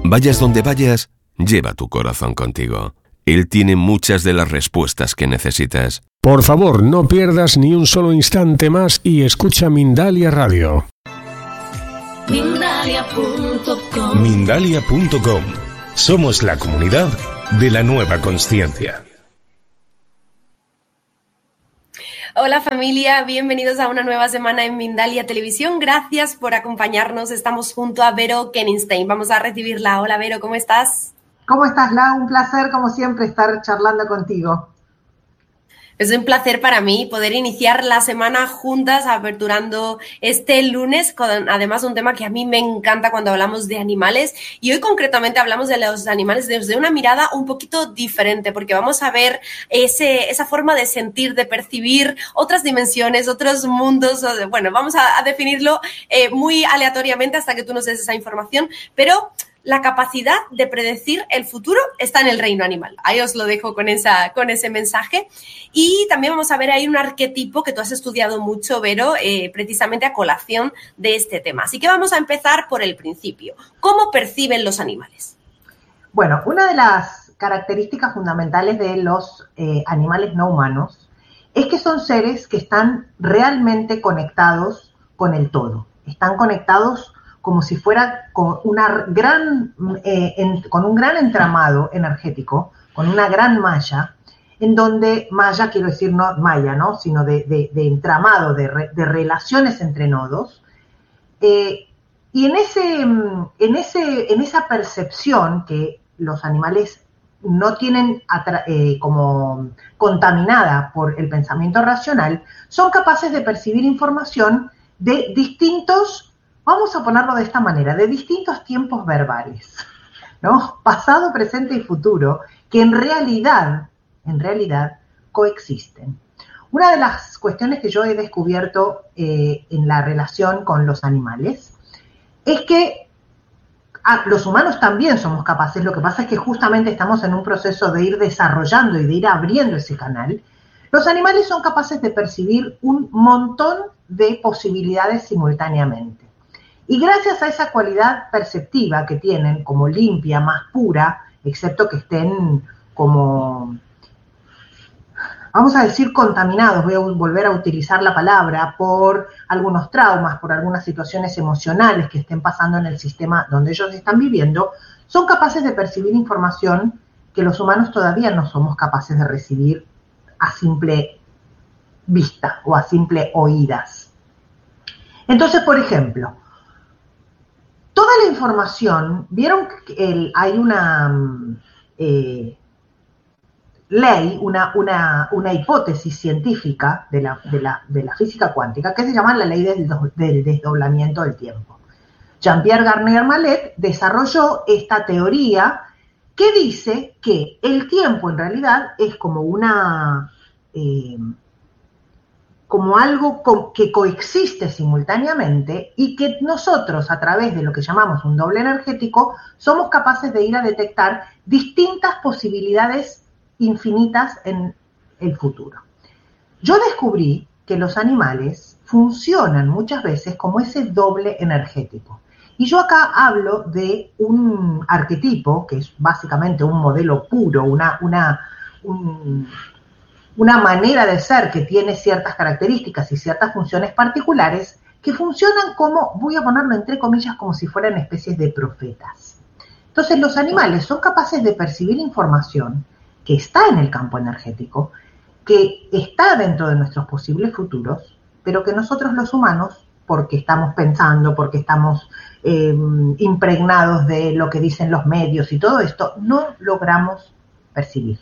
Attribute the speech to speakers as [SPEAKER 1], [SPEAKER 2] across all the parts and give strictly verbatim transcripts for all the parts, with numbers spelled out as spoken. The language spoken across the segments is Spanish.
[SPEAKER 1] Vayas donde vayas, lleva tu corazón contigo. Él tiene muchas de las respuestas que necesitas.
[SPEAKER 2] Por favor, no pierdas ni un solo instante más y escucha Mindalia Radio.
[SPEAKER 3] Mindalia punto com.
[SPEAKER 4] Mindalia punto com. Somos la comunidad de la nueva consciencia.
[SPEAKER 5] Hola familia, bienvenidos a una nueva semana en Mindalia Televisión. Gracias por acompañarnos. Estamos junto a Vero Kenningstein. Vamos a recibirla. Hola Vero, ¿cómo estás?
[SPEAKER 6] ¿Cómo estás, Lau? Un placer, como siempre, estar charlando contigo.
[SPEAKER 5] Es un placer para mí poder iniciar la semana juntas, aperturando este lunes con además un tema que a mí me encanta cuando hablamos de animales, y hoy concretamente hablamos de los animales desde una mirada un poquito diferente, porque vamos a ver ese, esa forma de sentir, de percibir otras dimensiones, otros mundos. Bueno, vamos a, a definirlo eh, muy aleatoriamente hasta que tú nos des esa información, pero la capacidad de predecir el futuro está en el reino animal. Ahí os lo dejo con, esa, con ese mensaje. Y también vamos a ver ahí un arquetipo que tú has estudiado mucho, Vero, eh, precisamente a colación de este tema. Así que vamos a empezar por el principio. ¿Cómo perciben los animales?
[SPEAKER 6] Bueno, una de las características fundamentales de los eh, animales no humanos es que son seres que están realmente conectados con el todo. Están conectados como si fuera con, una gran, eh, en, con un gran entramado energético, con una gran malla, en donde, malla quiero decir no malla, ¿no? sino de, de, de entramado, de, re, de relaciones entre nodos, eh, y en, ese, en, ese, en esa percepción que los animales no tienen atra, eh, como contaminada por el pensamiento racional, son capaces de percibir información de distintos, vamos a ponerlo de esta manera, de distintos tiempos verbales, ¿no? Pasado, presente y futuro, que en realidad, en realidad, coexisten. Una de las cuestiones que yo he descubierto eh, en la relación con los animales es que ah, los humanos también somos capaces, lo que pasa es que justamente estamos en un proceso de ir desarrollando y de ir abriendo ese canal. Los animales son capaces de percibir un montón de posibilidades simultáneamente. Y gracias a esa cualidad perceptiva que tienen, como limpia, más pura, excepto que estén como, vamos a decir, contaminados, voy a volver a utilizar la palabra, por algunos traumas, por algunas situaciones emocionales que estén pasando en el sistema donde ellos están viviendo, son capaces de percibir información que los humanos todavía no somos capaces de recibir a simple vista o a simple oídas. Entonces, por ejemplo, toda la información, vieron que el, hay una eh, ley, una, una, una hipótesis científica de la, de, la, de la física cuántica que se llama la ley del, del desdoblamiento del tiempo. Jean-Pierre Garnier-Mallet desarrolló esta teoría que dice que el tiempo en realidad es como una... Eh, como algo que coexiste simultáneamente y que nosotros, a través de lo que llamamos un doble energético, somos capaces de ir a detectar distintas posibilidades infinitas en el futuro. Yo descubrí que los animales funcionan muchas veces como ese doble energético. Y yo acá hablo de un arquetipo, que es básicamente un modelo puro, una... una un, una manera de ser que tiene ciertas características y ciertas funciones particulares que funcionan como, voy a ponerlo entre comillas, como si fueran especies de profetas. Entonces los animales son capaces de percibir información que está en el campo energético, que está dentro de nuestros posibles futuros, pero que nosotros los humanos, porque estamos pensando, porque estamos eh, impregnados de lo que dicen los medios y todo esto, no logramos percibir.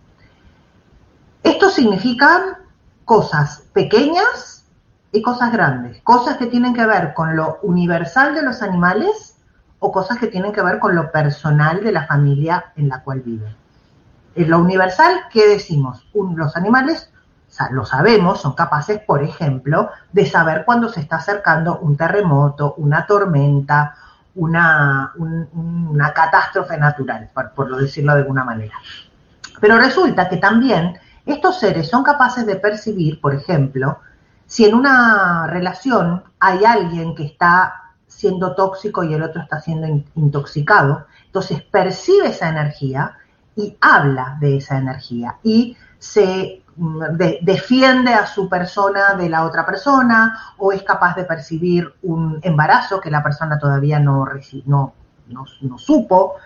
[SPEAKER 6] Esto significa cosas pequeñas y cosas grandes, cosas que tienen que ver con lo universal de los animales o cosas que tienen que ver con lo personal de la familia en la cual viven. En lo universal, ¿qué decimos? Los animales, lo sabemos, son capaces, por ejemplo, de saber cuándo se está acercando un terremoto, una tormenta, una, un, una catástrofe natural, por, por decirlo de alguna manera. Pero resulta que también estos seres son capaces de percibir, por ejemplo, si en una relación hay alguien que está siendo tóxico y el otro está siendo in- intoxicado. Entonces percibe esa energía y habla de esa energía y se de, defiende a su persona de la otra persona, o es capaz de percibir un embarazo que la persona todavía no, no, no, no supo.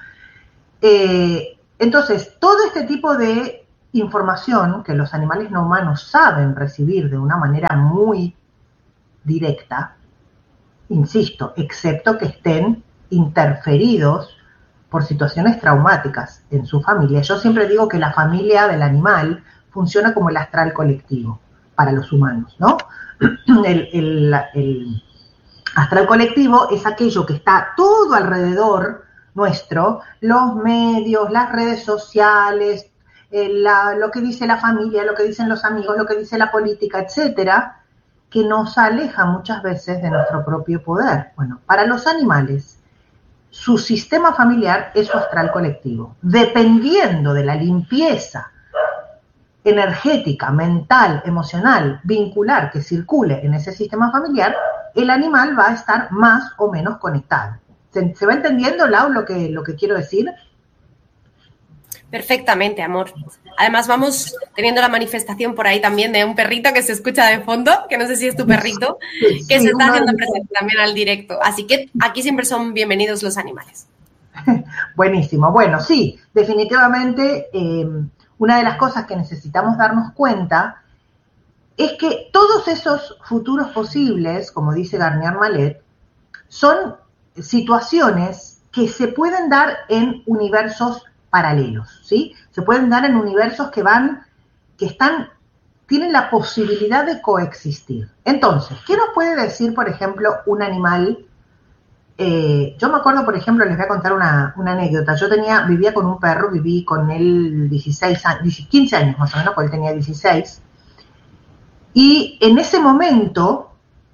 [SPEAKER 6] Eh, entonces, todo este tipo de información que los animales no humanos saben recibir de una manera muy directa, insisto, excepto que estén interferidos por situaciones traumáticas en su familia. Yo siempre digo que la familia del animal funciona como el astral colectivo para los humanos, ¿no? El, el, el astral colectivo es aquello que está todo alrededor nuestro, los medios, las redes sociales, eh, la, lo que dice la familia, lo que dicen los amigos, lo que dice la política, etcétera, que nos aleja muchas veces de nuestro propio poder. Bueno, para los animales, su sistema familiar es su astral colectivo. Dependiendo de la limpieza energética, mental, emocional, vincular que circule en ese sistema familiar, el animal va a estar más o menos conectado. ¿Se, se va entendiendo, Lau, lo que, lo que quiero decir?
[SPEAKER 5] Perfectamente, amor. Además, vamos teniendo la manifestación por ahí también de un perrito que se escucha de fondo, que no sé si es tu perrito, que sí, se está haciendo presente también al directo. Así que aquí siempre son bienvenidos los animales.
[SPEAKER 6] Buenísimo. Bueno, sí, definitivamente eh, una de las cosas que necesitamos darnos cuenta es que todos esos futuros posibles, como dice Garnier Mallet, son situaciones que se pueden dar en universos paralelos, ¿sí? Se pueden dar en universos que van, que están, tienen la posibilidad de coexistir. Entonces, ¿qué nos puede decir, por ejemplo, un animal? Eh, yo me acuerdo, por ejemplo, les voy a contar una, una anécdota. Yo tenía, vivía con un perro, viví con él dieciséis años, quince años más o menos, porque él tenía dieciséis. Y en ese momento,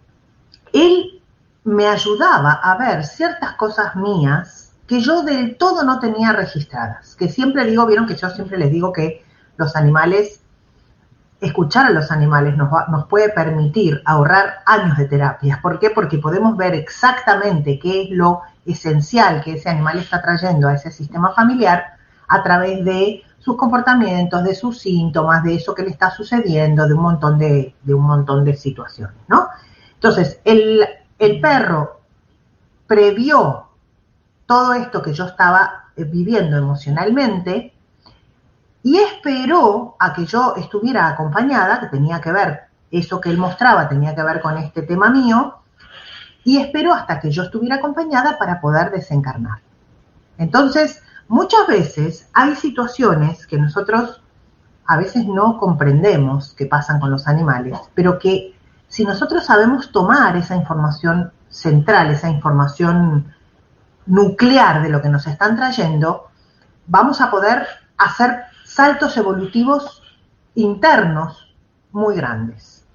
[SPEAKER 6] él me ayudaba a ver ciertas cosas mías que yo del todo no tenía registradas. Que siempre digo, vieron que yo siempre les digo que los animales, escuchar a los animales nos, va, nos puede permitir ahorrar años de terapias. ¿Por qué? Porque podemos ver exactamente qué es lo esencial que ese animal está trayendo a ese sistema familiar a través de sus comportamientos, de sus síntomas, de eso que le está sucediendo, de un montón de, de, un montón de situaciones, ¿no? Entonces, el, el perro previó todo esto que yo estaba viviendo emocionalmente y esperó a que yo estuviera acompañada, que tenía que ver, eso que él mostraba tenía que ver con este tema mío, y esperó hasta que yo estuviera acompañada para poder desencarnar. Entonces, muchas veces hay situaciones que nosotros a veces no comprendemos que pasan con los animales, pero que si nosotros sabemos tomar esa información central, esa información nuclear de lo que nos están trayendo, vamos a poder hacer saltos evolutivos internos muy grandes.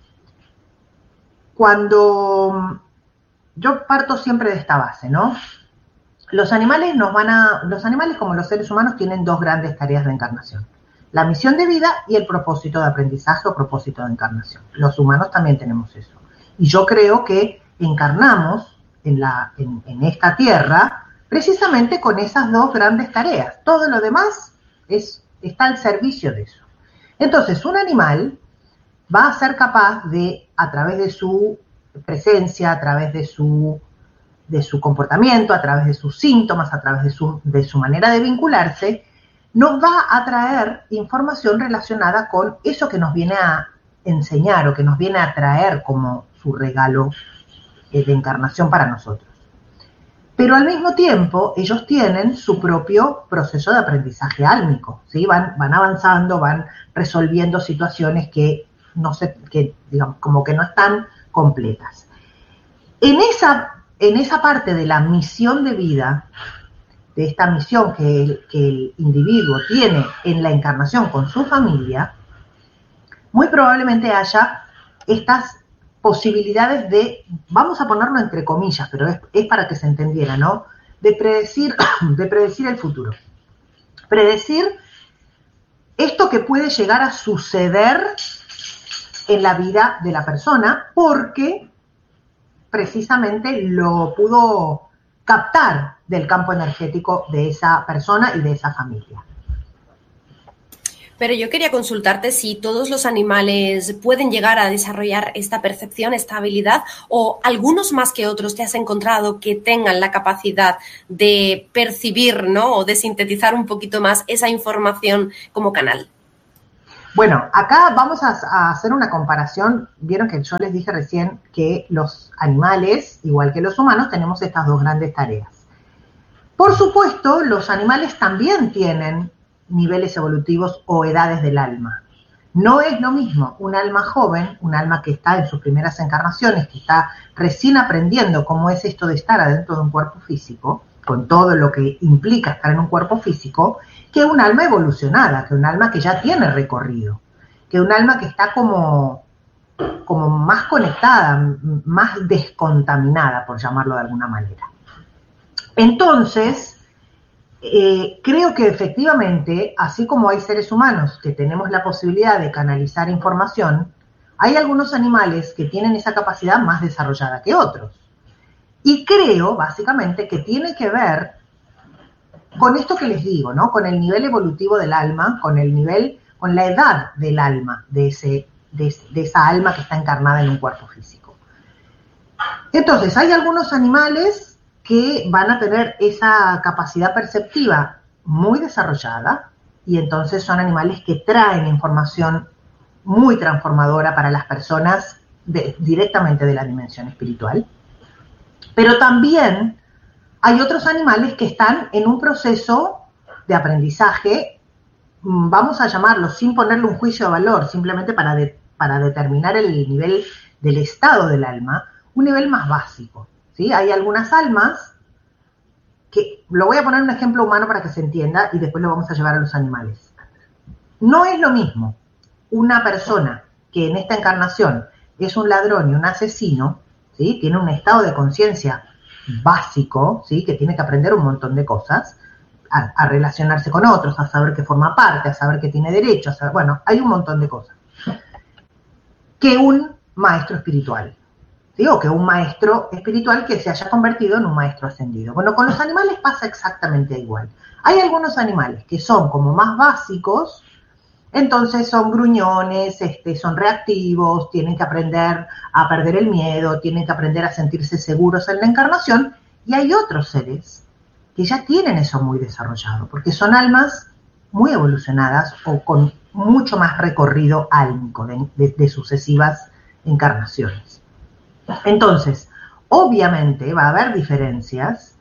[SPEAKER 6] Cuando yo parto siempre de esta base, ¿no? Los animales nos van a, los animales como los seres humanos tienen dos grandes tareas de encarnación: la misión de vida y el propósito de aprendizaje o propósito de encarnación. Los humanos también tenemos eso. Y yo creo que encarnamos en, la, en, en esta tierra precisamente con esas dos grandes tareas. Todo lo demás es, está al servicio de eso. Entonces, un animal va a ser capaz de, a través de su presencia, a través de su, de su comportamiento, a través de sus síntomas, a través de su, de su manera de vincularse, nos va a traer información relacionada con eso que nos viene a enseñar o que nos viene a traer como su regalo de encarnación para nosotros. Pero al mismo tiempo, ellos tienen su propio proceso de aprendizaje álmico, ¿sí? Van, van avanzando, van resolviendo situaciones que, no se, que, digamos, como que no están completas. En esa, en esa parte de la misión de vida, de esta misión que el, que el individuo tiene en la encarnación con su familia, muy probablemente haya estas posibilidades de, vamos a ponerlo entre comillas, pero es, es para que se entendiera, ¿no? De predecir, de predecir el futuro. Predecir esto que puede llegar a suceder en la vida de la persona, porque precisamente lo pudo captar del campo energético de esa persona y de esa familia.
[SPEAKER 5] Pero yo quería consultarte si todos los animales pueden llegar a desarrollar esta percepción, esta habilidad, o algunos más que otros te has encontrado que tengan la capacidad de percibir, ¿no?, o de sintetizar un poquito más esa información como canal.
[SPEAKER 6] Bueno, acá vamos a, a hacer una comparación. Vieron que yo les dije recién que los animales, igual que los humanos, tenemos estas dos grandes tareas. Por supuesto, los animales también tienen niveles evolutivos o edades del alma. No es lo mismo un alma joven, un alma que está en sus primeras encarnaciones, que está recién aprendiendo cómo es esto de estar adentro de un cuerpo físico, con todo lo que implica estar en un cuerpo físico, que un alma evolucionada, que un alma que ya tiene recorrido, que un alma que está como, como más conectada, más descontaminada, por llamarlo de alguna manera. Entonces, Eh, creo que efectivamente, así como hay seres humanos que tenemos la posibilidad de canalizar información, hay algunos animales que tienen esa capacidad más desarrollada que otros. Y creo, básicamente, que tiene que ver con esto que les digo, ¿no? Con el nivel evolutivo del alma, con el nivel, con la edad del alma, de, ese, de, de esa alma que está encarnada en un cuerpo físico. Entonces, hay algunos animales que van a tener esa capacidad perceptiva muy desarrollada y entonces son animales que traen información muy transformadora para las personas de, directamente de la dimensión espiritual. Pero también hay otros animales que están en un proceso de aprendizaje, vamos a llamarlo sin ponerle un juicio de valor, simplemente para, de, para determinar el nivel del estado del alma, un nivel más básico. ¿Sí? Hay algunas almas que, lo voy a poner un ejemplo humano para que se entienda y después lo vamos a llevar a los animales. No es lo mismo una persona que en esta encarnación es un ladrón y un asesino, ¿sí? Tiene un estado de conciencia básico, ¿sí? Que tiene que aprender un montón de cosas, a, a relacionarse con otros, a saber que forma parte, a saber que tiene derecho, a saber, bueno, hay un montón de cosas, que un maestro espiritual. Digo, que un maestro espiritual que se haya convertido en un maestro ascendido. Bueno, con los animales pasa exactamente igual. Hay algunos animales que son como más básicos, entonces son gruñones, este, son reactivos, tienen que aprender a perder el miedo, tienen que aprender a sentirse seguros en la encarnación, y hay otros seres que ya tienen eso muy desarrollado, porque son almas muy evolucionadas o con mucho más recorrido álmico de, de, de sucesivas encarnaciones. Entonces, obviamente va a haber diferencias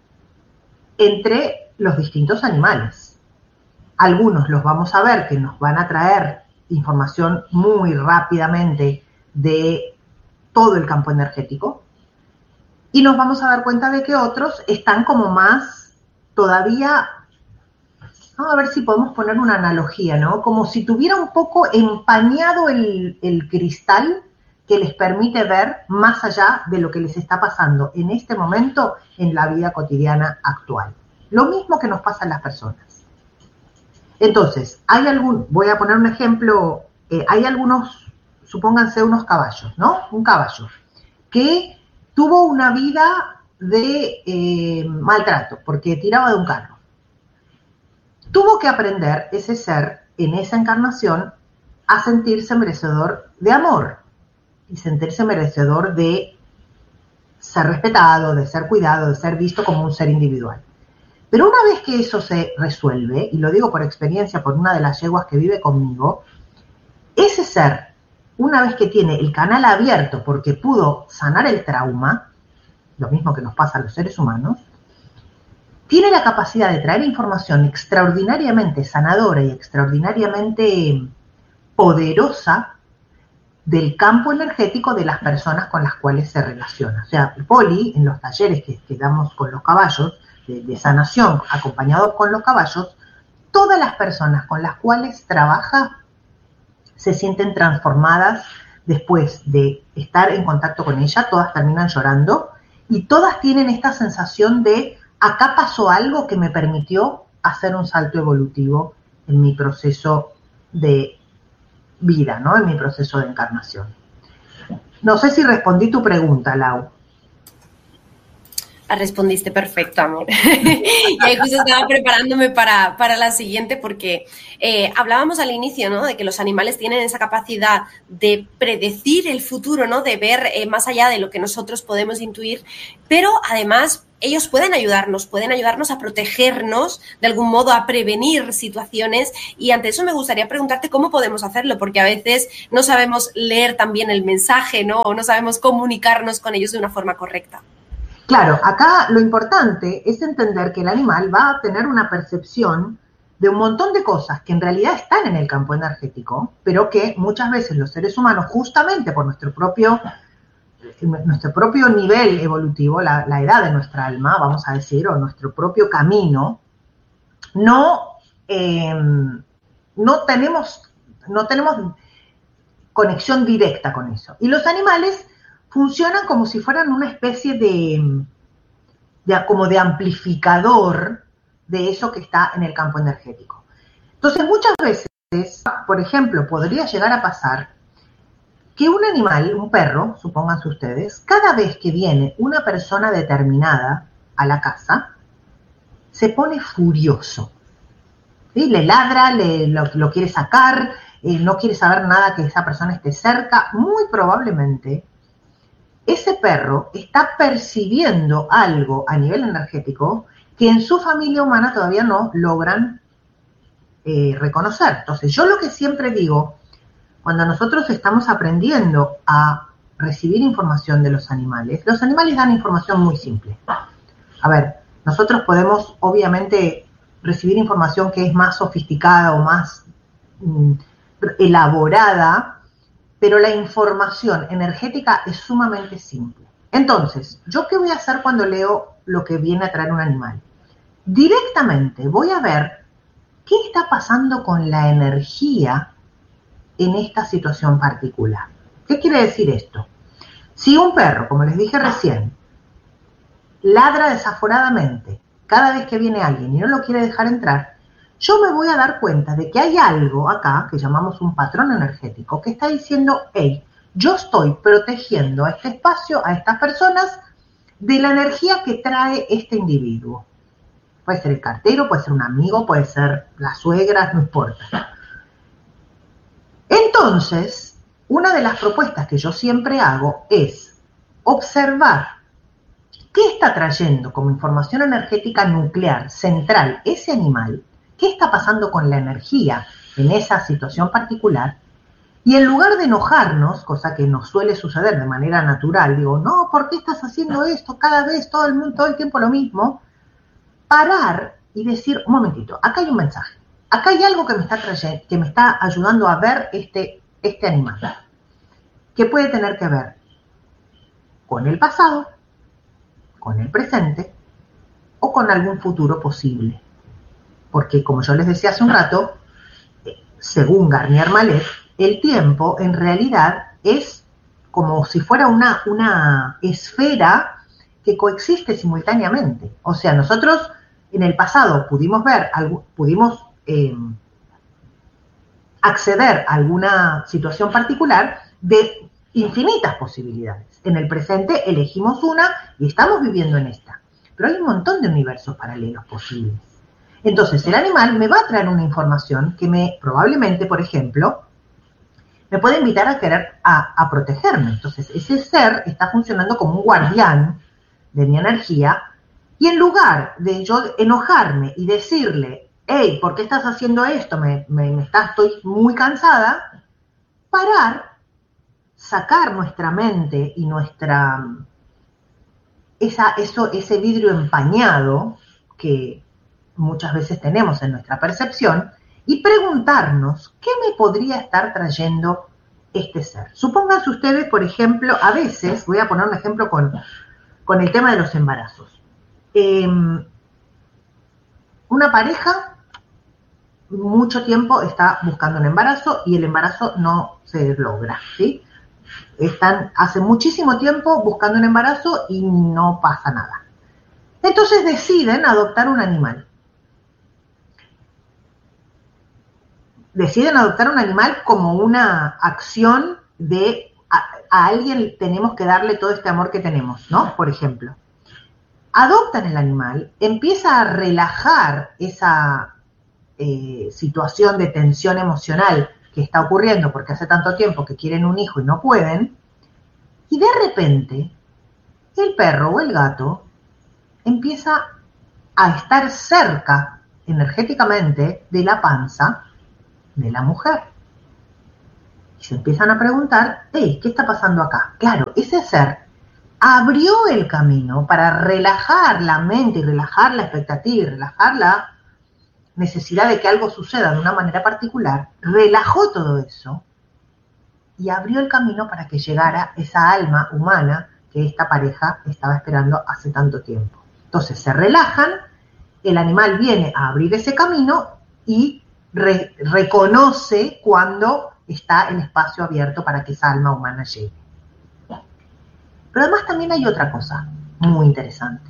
[SPEAKER 6] entre los distintos animales. Algunos los vamos a ver que nos van a traer información muy rápidamente de todo el campo energético y nos vamos a dar cuenta de que otros están como más todavía, vamos a ver si podemos poner una analogía, ¿no? Como si tuviera un poco empañado el, el cristal que les permite ver más allá de lo que les está pasando en este momento en la vida cotidiana actual. Lo mismo que nos pasa a las personas. Entonces, hay algún, voy a poner un ejemplo, eh, hay algunos, supónganse unos caballos, ¿no? Un caballo que tuvo una vida de eh, maltrato porque tiraba de un carro. Tuvo que aprender ese ser en esa encarnación a sentirse merecedor de amor y sentirse merecedor de ser respetado, de ser cuidado, de ser visto como un ser individual. Pero una vez que eso se resuelve, y lo digo por experiencia por una de las yeguas que vive conmigo, ese ser, una vez que tiene el canal abierto porque pudo sanar el trauma, lo mismo que nos pasa a los seres humanos, tiene la capacidad de traer información extraordinariamente sanadora y extraordinariamente poderosa del campo energético de las personas con las cuales se relaciona. O sea, Poli, en los talleres que, que damos con los caballos, de, de sanación, acompañados con los caballos, todas las personas con las cuales trabaja se sienten transformadas después de estar en contacto con ella, todas terminan llorando, y todas tienen esta sensación de, acá pasó algo que me permitió hacer un salto evolutivo en mi proceso de vida, ¿no? En mi proceso de encarnación. No sé si respondí tu pregunta, Lau.
[SPEAKER 5] Respondiste perfecto, amor. Y ahí justo estaba preparándome para, para la siguiente porque eh, hablábamos al inicio, ¿no? De que los animales tienen esa capacidad de predecir el futuro, ¿no? De ver eh, más allá de lo que nosotros podemos intuir, pero además ellos pueden ayudarnos, pueden ayudarnos a protegernos, de algún modo a prevenir situaciones, y ante eso me gustaría preguntarte cómo podemos hacerlo, porque a veces no sabemos leer también el mensaje, ¿no? O no sabemos comunicarnos con ellos de una forma correcta.
[SPEAKER 6] Claro, acá lo importante es entender que el animal va a tener una percepción de un montón de cosas que en realidad están en el campo energético, pero que muchas veces los seres humanos, justamente por nuestro propio, nuestro propio nivel evolutivo, la, la edad de nuestra alma, vamos a decir, o nuestro propio camino, no, eh, no, tenemos, no tenemos conexión directa con eso. Y los animales funcionan como si fueran una especie de, de, como de amplificador de eso que está en el campo energético. Entonces, muchas veces, por ejemplo, podría llegar a pasar que un animal, un perro, supónganse ustedes, cada vez que viene una persona determinada a la casa, se pone furioso. ¿Sí? Le ladra, le, lo, lo quiere sacar, eh, no quiere saber nada que esa persona esté cerca. Muy probablemente ese perro está percibiendo algo a nivel energético que en su familia humana todavía no logran eh, reconocer. Entonces, yo lo que siempre digo, cuando nosotros estamos aprendiendo a recibir información de los animales, los animales dan información muy simple. A ver, nosotros podemos obviamente recibir información que es más sofisticada o más mm, elaborada, pero la información energética es sumamente simple. Entonces, ¿yo qué voy a hacer cuando leo lo que viene a traer un animal? Directamente voy a ver qué está pasando con la energía en esta situación particular. ¿Qué quiere decir esto? Si un perro, como les dije recién, ladra desaforadamente cada vez que viene alguien y no lo quiere dejar entrar, yo me voy a dar cuenta de que hay algo acá, que llamamos un patrón energético, que está diciendo, hey, yo estoy protegiendo a este espacio, a estas personas, de la energía que trae este individuo. Puede ser el cartero, puede ser un amigo, puede ser la suegra, no importa. Entonces, una de las propuestas que yo siempre hago es observar qué está trayendo como información energética nuclear central ese animal. ¿Qué está pasando con la energía en esa situación particular? Y en lugar de enojarnos, cosa que nos suele suceder de manera natural, digo, no, ¿por qué estás haciendo esto? Cada vez, todo el mundo, todo el tiempo lo mismo. Parar y decir, un momentito, acá hay un mensaje. Acá hay algo que me está trayendo, que me está ayudando a ver este, este animal. Que puede tener que ver con el pasado, con el presente o con algún futuro posible. Porque, como yo les decía hace un rato, según Garnier Mallet, el tiempo en realidad es como si fuera una, una esfera que coexiste simultáneamente. O sea, nosotros en el pasado pudimos ver, pudimos eh, acceder a alguna situación particular de infinitas posibilidades. En el presente elegimos una y estamos viviendo en esta. Pero hay un montón de universos paralelos posibles. Entonces, el animal me va a traer una información que me, probablemente, por ejemplo, me puede invitar a querer, a, a protegerme. Entonces, ese ser está funcionando como un guardián de mi energía, y en lugar de yo enojarme y decirle, hey, ¿por qué estás haciendo esto? Me, me, me está, estoy muy cansada, parar, sacar nuestra mente y nuestra, esa, eso, ese vidrio empañado que muchas veces tenemos en nuestra percepción, y preguntarnos qué me podría estar trayendo este ser. Supónganse ustedes, por ejemplo, a veces, voy a poner un ejemplo con, con el tema de los embarazos. Eh, una pareja mucho tiempo está buscando un embarazo y el embarazo no se logra, ¿sí? Están hace muchísimo tiempo buscando un embarazo y no pasa nada. Entonces deciden adoptar un animal. Deciden adoptar un animal como una acción de a, a alguien tenemos que darle todo este amor que tenemos, ¿no? Por ejemplo. adoptan el animal, empieza a relajar esa eh, situación de tensión emocional que está ocurriendo porque hace tanto tiempo que quieren un hijo y no pueden, y de repente el perro o el gato empieza a estar cerca energéticamente de la panza de la mujer. Y se empiezan a preguntar, hey, ¿qué está pasando acá? Claro, ese ser abrió el camino para relajar la mente y relajar la expectativa y relajar la necesidad de que algo suceda de una manera particular, relajó todo eso y abrió el camino para que llegara esa alma humana que esta pareja estaba esperando hace tanto tiempo. Entonces se relajan, el animal viene a abrir ese camino y re- reconoce cuando está el espacio abierto para que esa alma humana llegue. Pero además también hay otra cosa muy interesante.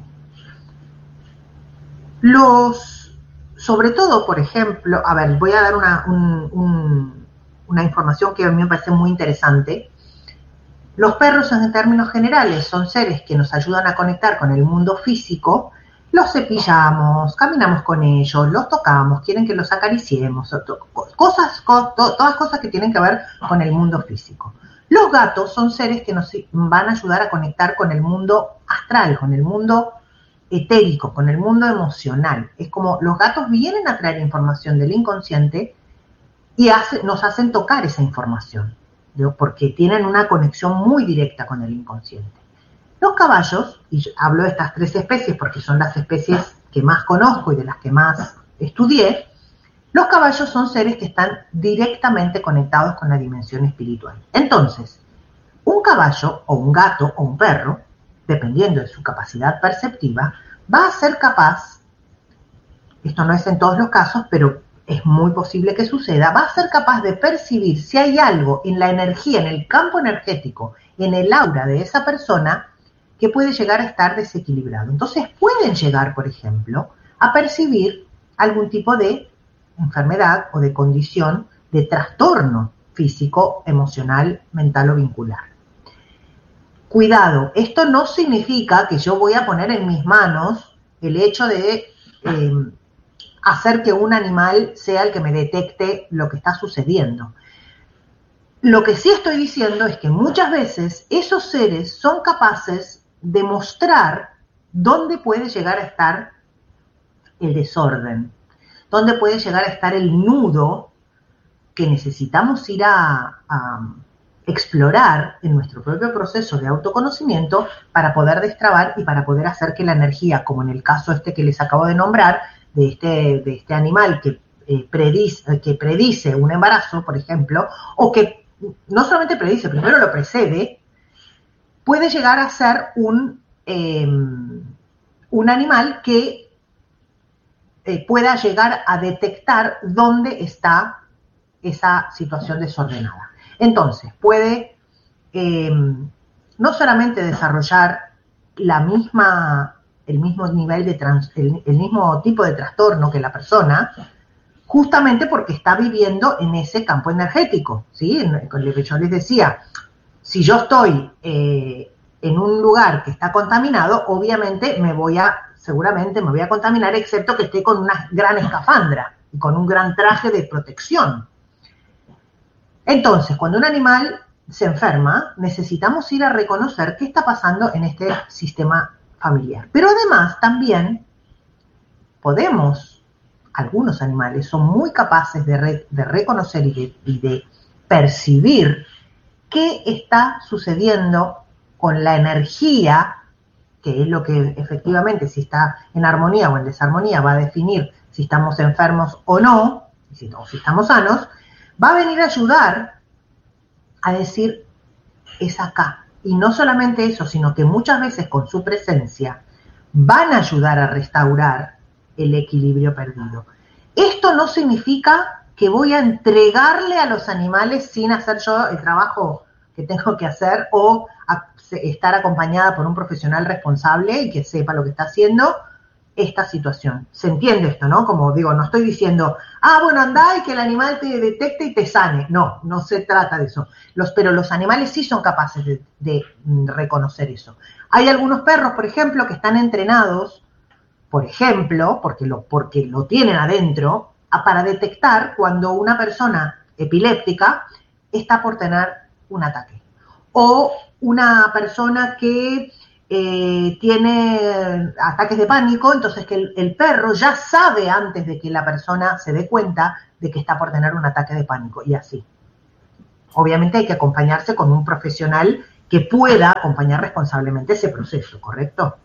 [SPEAKER 6] Los, sobre todo, por ejemplo, a ver, voy a dar una, un, un, una información que a mí me parece muy interesante. Los perros, en términos generales, son seres que nos ayudan a conectar con el mundo físico. Los cepillamos, caminamos con ellos, los tocamos, quieren que los acariciemos, cosas, todas cosas que tienen que ver con el mundo físico. Los gatos son seres que nos van a ayudar a conectar con el mundo astral, con el mundo etérico, con el mundo emocional. Es como los gatos vienen a traer información del inconsciente y hace, nos hacen tocar esa información, ¿no? Porque tienen una conexión muy directa con el inconsciente. Los caballos, y hablo de estas tres especies porque son las especies que más conozco y de las que más estudié, los caballos son seres que están directamente conectados con la dimensión espiritual. Entonces, un caballo o un gato o un perro, dependiendo de su capacidad perceptiva, va a ser capaz, esto no es en todos los casos, pero es muy posible que suceda, va a ser capaz de percibir si hay algo en la energía, en el campo energético, en el aura de esa persona que puede llegar a estar desequilibrado. Entonces pueden llegar, por ejemplo, a percibir algún tipo de enfermedad o de condición de trastorno físico, emocional, mental o vincular. Cuidado, esto no significa que yo voy a poner en mis manos el hecho de eh, hacer que un animal sea el que me detecte lo que está sucediendo. Lo que sí estoy diciendo es que muchas veces esos seres son capaces de mostrar dónde puede llegar a estar el desorden, dónde puede llegar a estar el nudo que necesitamos ir a, a explorar en nuestro propio proceso de autoconocimiento para poder destrabar y para poder hacer que la energía, como en el caso este que les acabo de nombrar, de este, de este animal que, eh, predice, que predice un embarazo, por ejemplo, o que no solamente predice, primero lo precede, puede llegar a ser un, eh, un animal que eh, pueda llegar a detectar dónde está esa situación desordenada. Entonces, puede eh, no solamente desarrollar la misma, el mismo nivel de trans, el, el mismo tipo de trastorno que la persona, justamente porque está viviendo en ese campo energético, ¿sí? Con lo que yo les decía, si yo estoy eh, en un lugar que está contaminado, obviamente me voy a, seguramente me voy a contaminar, excepto que esté con una gran escafandra y con un gran traje de protección. Entonces, cuando un animal se enferma, necesitamos ir a reconocer qué está pasando en este sistema familiar. Pero además, también podemos, algunos animales son muy capaces de, re, de reconocer y de, y de percibir qué está sucediendo con la energía, que es lo que efectivamente, si está en armonía o en desarmonía, va a definir si estamos enfermos o no, si, o si estamos sanos, va a venir a ayudar a decir, es acá. Y no solamente eso, sino que muchas veces con su presencia van a ayudar a restaurar el equilibrio perdido. Esto no significa que voy a entregarle a los animales sin hacer yo el trabajo que tengo que hacer o a estar acompañada por un profesional responsable y que sepa lo que está haciendo. esta situación. ¿Se entiende esto, no? Como digo, no estoy diciendo, ah, bueno, andá y que el animal te detecte y te sane. No, no se trata de eso. Los, pero los animales sí son capaces de, de reconocer eso. Hay algunos perros, por ejemplo, que están entrenados, por ejemplo, porque lo, porque lo tienen adentro, a, para detectar cuando una persona epiléptica está por tener un ataque. O una persona que eh, tiene ataques de pánico, entonces que el, el perro ya sabe antes de que la persona se dé cuenta de que está por tener un ataque de pánico, y así. Obviamente hay que acompañarse con un profesional que pueda acompañar responsablemente ese proceso, ¿correcto?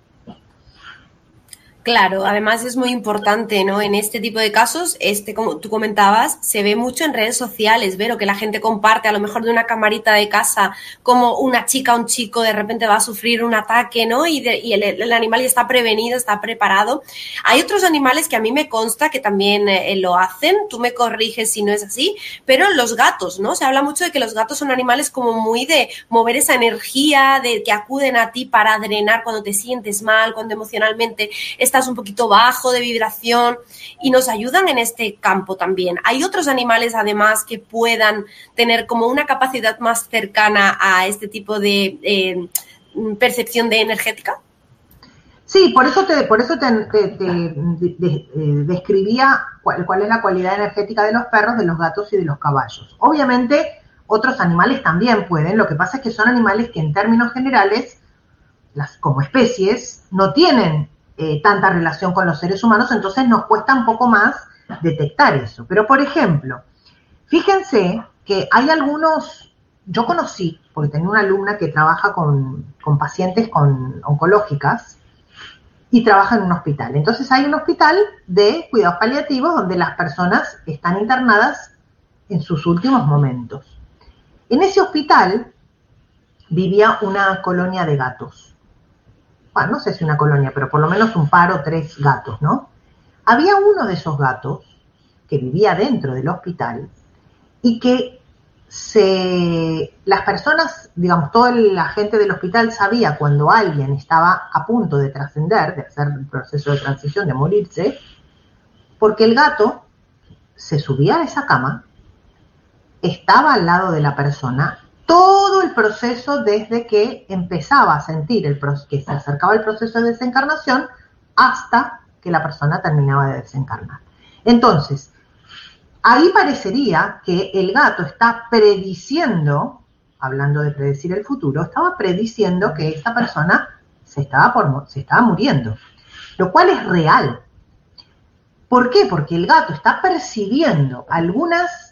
[SPEAKER 5] Claro, además es muy importante, ¿no? En este tipo de casos, este, como tú comentabas, se ve mucho en redes sociales, ver o que la gente comparte a lo mejor de una camarita de casa, como una chica o un chico de repente va a sufrir un ataque, ¿no? Y, de, y el, el animal ya está prevenido, está preparado. Hay otros animales que a mí me consta que también eh, lo hacen, tú me corriges si no es así, pero los gatos, ¿no? Se habla mucho de que los gatos son animales como muy de mover esa energía, de que acuden a ti para drenar cuando te sientes mal, cuando emocionalmente estás un poquito bajo de vibración, y nos ayudan en este campo también. ¿Hay otros animales además que puedan tener como una capacidad más cercana a este tipo de eh, percepción de energética?
[SPEAKER 6] Sí, por eso te, por eso te, te, te de, de, de, describía cuál, cuál es la cualidad energética de los perros, de los gatos y de los caballos. Obviamente otros animales también pueden, lo que pasa es que son animales que en términos generales, las, como especies, no tienen Eh, tanta relación con los seres humanos, entonces nos cuesta un poco más detectar eso. Pero, por ejemplo, fíjense que hay algunos, yo conocí, porque tenía una alumna que trabaja con, con pacientes con oncológicas y trabaja en un hospital. Entonces hay un hospital de cuidados paliativos donde las personas están internadas en sus últimos momentos. En ese hospital vivía una colonia de gatos. Bueno, no sé si una colonia, pero por lo menos un par o tres gatos, ¿no? Había uno de esos gatos que vivía dentro del hospital y que se, las personas, digamos, toda la gente del hospital sabía cuando alguien estaba a punto de trascender, de hacer el proceso de transición, de morirse, porque el gato se subía a esa cama, estaba al lado de la persona, todo el proceso desde que empezaba a sentir el que se acercaba el proceso de desencarnación hasta que la persona terminaba de desencarnar. Entonces, ahí parecería que el gato está prediciendo, hablando de predecir el futuro, estaba prediciendo que esta persona se estaba, por, se estaba muriendo, lo cual es real. ¿Por qué? Porque el gato está percibiendo algunas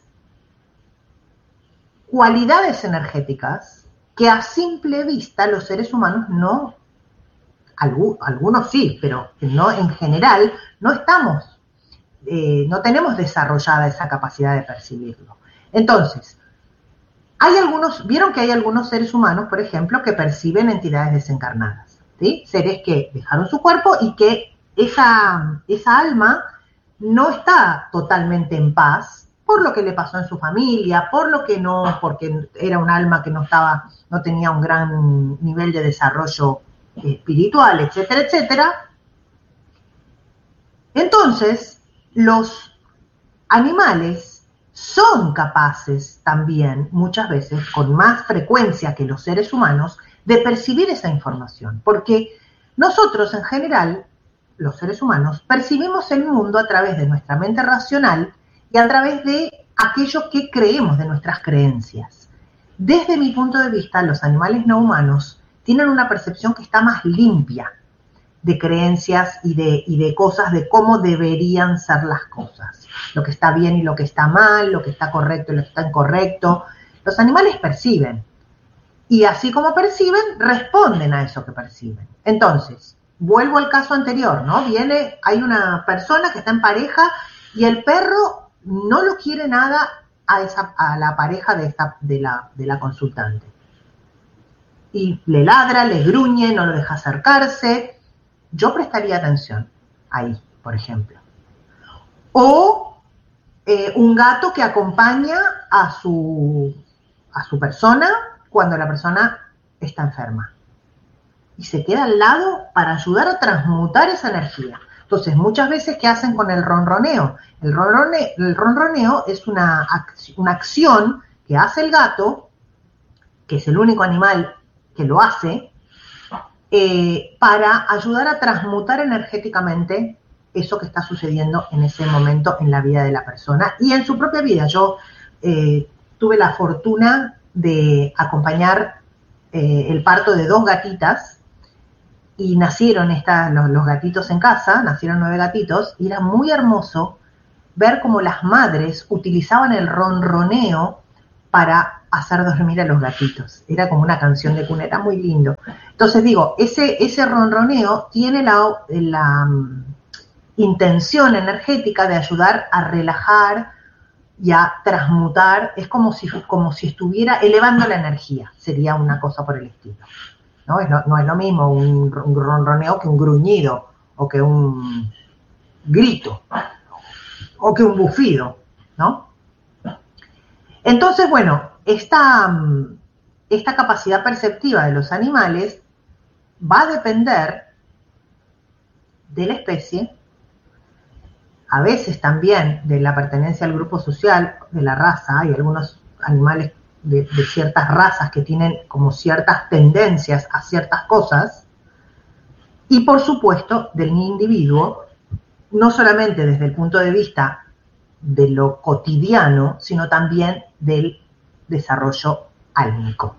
[SPEAKER 6] cualidades energéticas que a simple vista los seres humanos no, algunos sí, pero no en general, no estamos, eh, no tenemos desarrollada esa capacidad de percibirlo. Entonces, hay algunos, vieron que hay algunos seres humanos, por ejemplo, que perciben entidades desencarnadas, ¿sí? Seres que dejaron su cuerpo y que esa, esa alma no está totalmente en paz, por lo que le pasó en su familia, por lo que no, porque era un alma que no estaba, no tenía un gran nivel de desarrollo espiritual, etcétera, etcétera. Entonces, los animales son capaces también, muchas veces, con más frecuencia que los seres humanos, de percibir esa información, porque nosotros en general, los seres humanos, percibimos el mundo a través de nuestra mente racional y a través de aquello que creemos, de nuestras creencias. Desde mi punto de vista, los animales no humanos tienen una percepción que está más limpia de creencias y de, y de cosas, de cómo deberían ser las cosas. Lo que está bien y lo que está mal, lo que está correcto y lo que está incorrecto. Los animales perciben. Y así como perciben, responden a eso que perciben. Entonces, vuelvo al caso anterior, ¿no? Viene, hay una persona que está en pareja y el perro no lo quiere nada a, esa, a la pareja de, esta, de, la, de la consultante. Y le ladra, le gruñe, no lo deja acercarse. Yo prestaría atención ahí, por ejemplo. O eh, un gato que acompaña a su, a su persona cuando la persona está enferma. Y se queda al lado para ayudar a transmutar esa energía. Entonces, muchas veces, ¿qué hacen con el ronroneo? El ronroneo, el ronroneo es una, ac- una acción que hace el gato, que es el único animal que lo hace, eh, para ayudar a transmutar energéticamente eso que está sucediendo en ese momento en la vida de la persona y en su propia vida. Yo eh, tuve la fortuna de acompañar eh, el parto de dos gatitas y nacieron esta, los, los gatitos en casa, nacieron nueve gatitos, y era muy hermoso ver cómo las madres utilizaban el ronroneo para hacer dormir a los gatitos. Era como una canción de cuna, era muy lindo. Entonces digo, ese, ese ronroneo tiene la, la um, intención energética de ayudar a relajar y a transmutar, es como si, como si estuviera elevando la energía, sería una cosa por el estilo. No es lo, no es lo mismo un, un ronroneo que un gruñido, o que un grito, o que un bufido, ¿no? Entonces, bueno, esta, esta capacidad perceptiva de los animales va a depender de la especie, a veces también de la pertenencia al grupo social, de la raza. Hay algunos animales de, de ciertas razas que tienen como ciertas tendencias a ciertas cosas, y por supuesto del individuo, no solamente desde el punto de vista de lo cotidiano, sino también del desarrollo álmico.